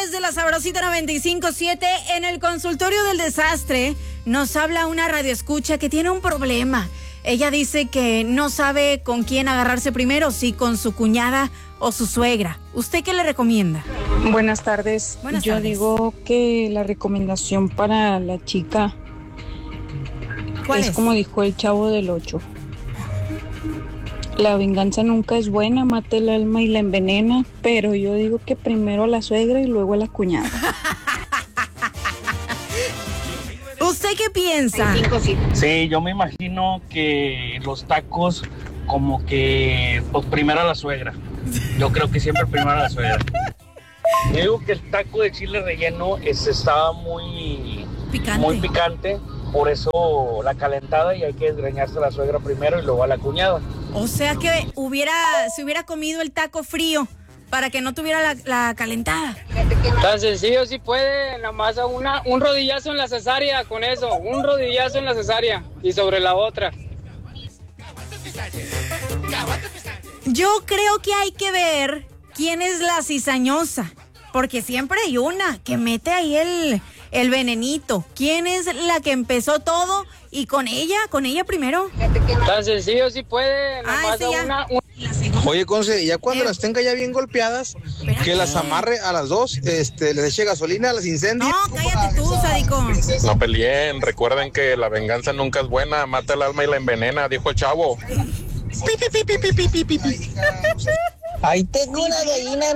través de la Sabrosita 95.7 en el consultorio del desastre nos habla una radioescucha que tiene un problema. Ella dice que no sabe con quién agarrarse primero, si con su cuñada o su suegra. ¿Usted qué le recomienda? Buenas tardes. Yo digo que la recomendación para la chica es como dijo el Chavo del 8. La venganza nunca es buena, mata el alma y la envenena, pero yo digo que primero a la suegra y luego a la cuñada. ¿Usted qué piensa? Sí, yo me imagino que los tacos como que pues, primero a la suegra. Yo creo que siempre primero a la suegra. Yo digo que el taco de chile relleno estaba muy picante, por eso la calentada y hay que desgreñarse a la suegra primero y luego a la cuñada. O sea que se hubiera comido el taco frío para que no tuviera la calentada. Tan sencillo si puede, nada más un rodillazo en la cesárea con eso, un rodillazo en la cesárea y sobre la otra. Yo creo que hay que ver quién es la cizañosa, porque siempre hay una que mete ahí el venenito. ¿Quién es la que empezó todo? Y con ella primero. Tan sencillo si puede, nada más Oye, Conce, ya cuando las tenga ya bien golpeadas, que las amarre a las dos, les eche gasolina, las incendie. No, cállate tú, sádico. No peleen, recuerden que la venganza nunca es buena, mata el alma y la envenena, dijo el Chavo. Ahí tengo una gallina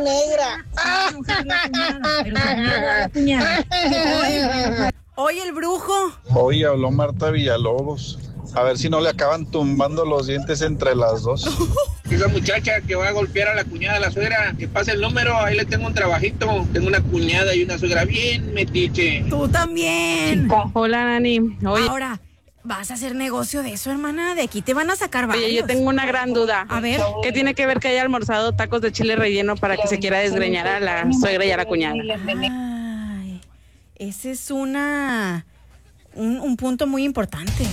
negra. Oye, el brujo. Hoy habló Marta Villalobos. A ver si no le acaban tumbando los dientes entre las dos. Esa muchacha que va a golpear a la cuñada de la suegra, que pase el número, ahí le tengo un trabajito. Tengo una cuñada y una suegra bien metiche. Tú también. Hola, Nani. Oye, ahora, ¿vas a hacer negocio de eso, hermana? De aquí te van a sacar varios. Oye, yo tengo una gran duda. A ver. ¿Qué tiene que ver que haya almorzado tacos de chile relleno para que se quiera desgreñar a la suegra y a la cuñada? Ay, ese es un punto muy importante.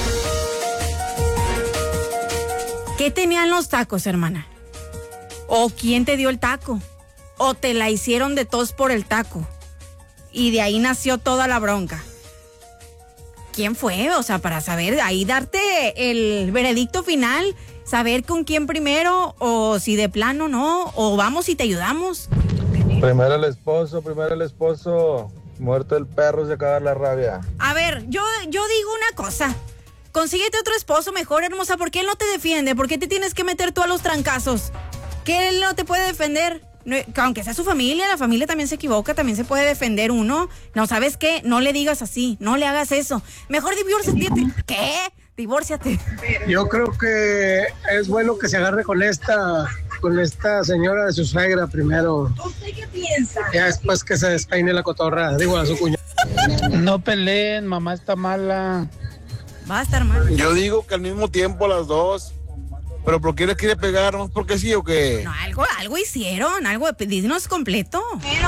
¿Qué tenían los tacos, hermana? ¿O quién te dio el taco? ¿O te la hicieron de tos por el taco? Y de ahí nació toda la bronca. ¿Quién fue? O sea, para saber, ahí darte el veredicto final, saber con quién primero, o si de plano no, o vamos y te ayudamos. Primero el esposo, muerto el perro, se acaba la rabia. A ver, yo digo una cosa. Consíguete otro esposo mejor, hermosa, porque él no te defiende. ¿Por qué te tienes que meter tú a los trancazos? Que él no te puede defender. No, aunque sea su familia, la familia también se equivoca, también se puede defender uno. No, ¿sabes qué? No le digas así, no le hagas eso. Mejor divórciate. ¿Qué? Divórciate. Yo creo que es bueno que se agarre con esta señora de su suegra primero. ¿Usted qué piensa? Ya después que se despeine la cotorra, digo a su cuñada. No peleen, mamá está mala. Va a estar mal. Yo digo que al mismo tiempo las dos. ¿Pero por qué les quiere pegar? ¿No? ¿Por qué sí o qué? No, algo hicieron, dinos completo.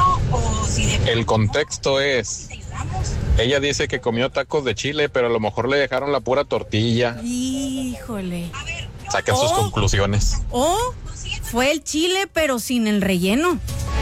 El contexto es, ella dice que comió tacos de chile, pero a lo mejor le dejaron la pura tortilla. Híjole. Saquen sus conclusiones. O fue el chile, pero sin el relleno.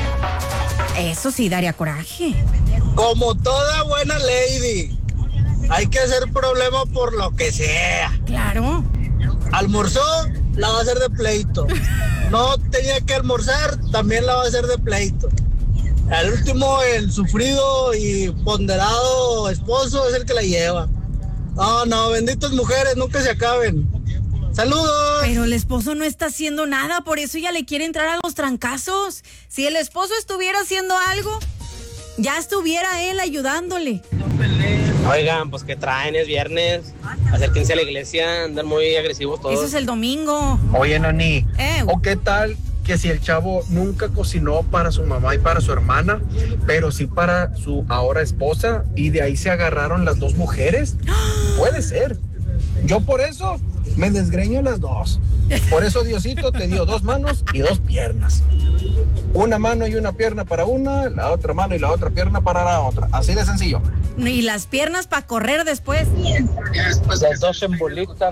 Eso sí daría coraje. Como toda buena lady, hay que hacer problema por lo que sea. Claro. Almorzó, la va a hacer de pleito. No tenía que almorzar, también la va a hacer de pleito. Al último, el sufrido y ponderado esposo es el que la lleva. No, benditas mujeres, nunca se acaben. ¡Saludos! Pero el esposo no está haciendo nada, por eso ella le quiere entrar a los trancazos. Si el esposo estuviera haciendo algo, ya estuviera él ayudándole. Oigan, pues que traen, es viernes, acérquense a la iglesia, andan muy agresivos todos. Eso es el domingo. Oye, Nani, ¿o qué tal que si el chavo nunca cocinó para su mamá y para su hermana, pero sí para su ahora esposa, y de ahí se agarraron las dos mujeres? Puede ser. Yo por eso me desgreño las dos. Por eso Diosito te dio dos manos y dos piernas. Una mano y una pierna para una, la otra mano y la otra pierna para la otra. Así de sencillo. Y las piernas para correr después. Las dos en bolita.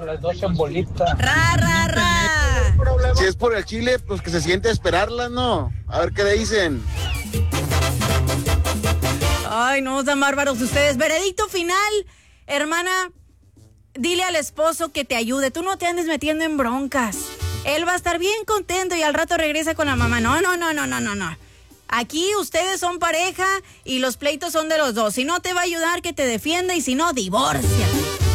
Ra. Si es por el chile, pues que se siente a esperarla, ¿no? A ver qué le dicen. Ay, no, tan bárbaros ustedes. Veredicto final, hermana, dile al esposo que te ayude. Tú no te andes metiendo en broncas. Él va a estar bien contento y al rato regresa con la mamá. No. Aquí ustedes son pareja y los pleitos son de los dos. Si no te va a ayudar, que te defienda, y si no, divorcia.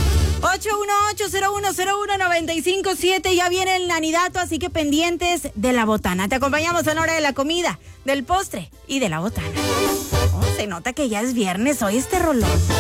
818-0101-957. Ya viene el nanidato, así que pendientes de la botana. Te acompañamos a la hora de la comida, del postre y de la botana. Oh, se nota que ya es viernes hoy, este rolón.